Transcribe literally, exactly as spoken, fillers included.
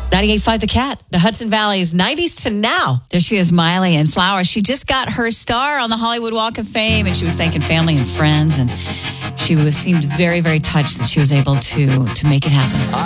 ninety-eight point five The Cat, the Hudson Valley's nineties to now. There she is, Miley in Flowers. She just got her star on the Hollywood Walk of Fame, and she was thanking family and friends, and she was seemed very, very touched that she was able to to make it happen.